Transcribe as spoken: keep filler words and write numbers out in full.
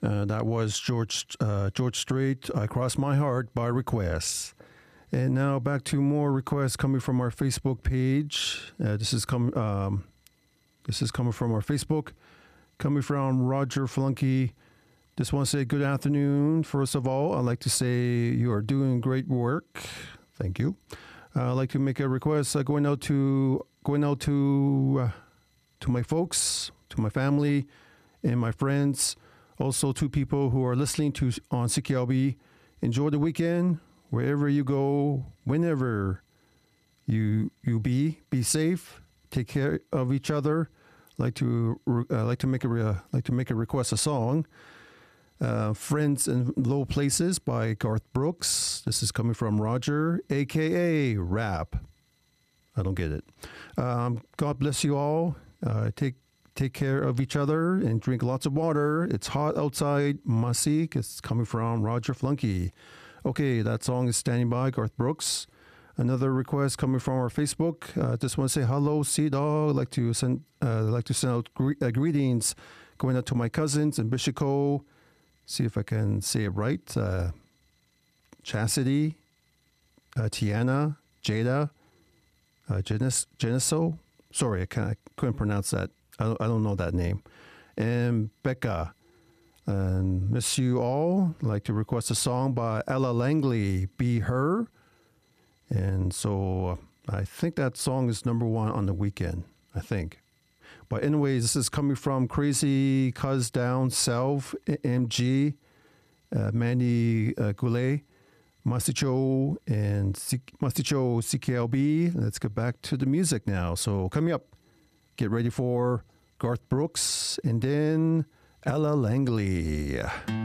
Uh, that was George uh, George Strait, I Cross My Heart by request. And now back to more requests coming from our Facebook page. Uh, this is com- um, this is coming from our Facebook, coming from Roger Flunky. Just want to say good afternoon. First of all, I'd like to say you are doing great work. Thank you. Uh, I'd like to make a request uh, going out to going out to uh, to my folks, to my family, and my friends. Also, to people who are listening to on C K L B. Enjoy the weekend wherever you go, whenever you you be. Be safe. Take care of each other. Like to uh, like to make a re- like to make a request a song. Uh, Friends in Low Places by Garth Brooks. This is coming from Roger, a k a. Rap. I don't get it. Um, God bless you all. Uh, take take care of each other and drink lots of water. It's hot outside. Masik. It's coming from Roger Flunky. Okay, that song is Standing By, Garth Brooks. Another request coming from our Facebook. Uh, just want to say hello, Sea Dog. I'd like to send uh, like to send out gre- uh, greetings going out to my cousins in Bishop Cove. See if I can say it right. Uh, Chastity, uh, Tiana, Jada, uh, Genis- Geniso. Sorry, I, can't, I couldn't pronounce that. I don't, I don't know that name. And Becca. And miss you all. I'd like to request a song by Ella Langley, Be Her. And so uh, I think that song is number one on the weekend, I think. But anyways, this is coming from Crazy Cuz Down South, M G, uh, Mandy uh, Goulet, Masticho, and C- Masticho C K L B. Let's get back to the music now. So coming up, get ready for Garth Brooks and then Ella Langley.